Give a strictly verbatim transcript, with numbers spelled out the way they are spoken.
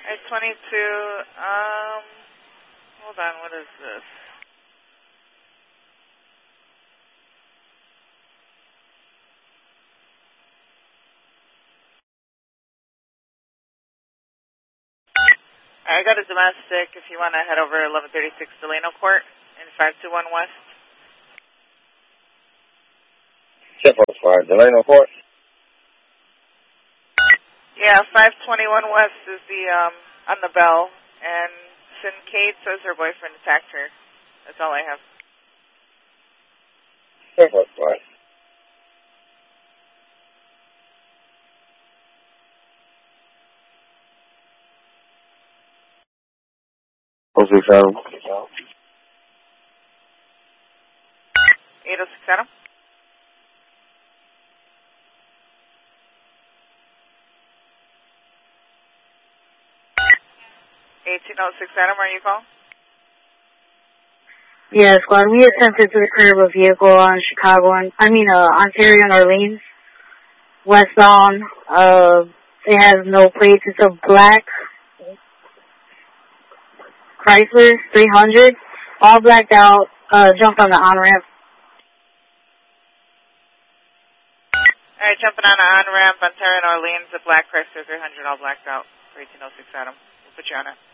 I twenty-two, um, hold on, what is this? I got a domestic if you want to head over eleven thirty-six Delano Court in five two one West. seven four five Delano Court. Yeah, five twenty-one West is the, um, on the bell, and Sincade says her boyfriend attacked her. That's all I have. seven four five. oh six Adam. eight oh six Adam. eighteen oh six Adam, are you calling? Yeah, squad. We attempted to curb a vehicle on Chicago and I mean uh Ontario and Orleans, westbound. Uh, it has no plates. It's a black Chrysler three hundred, all blacked out. Uh, jumped on the on ramp. All right, jumping on an on-ramp, Ontario and Orleans, the black Chrysler three hundred, all blacked out for eighteen oh six Adam. We'll put you on it.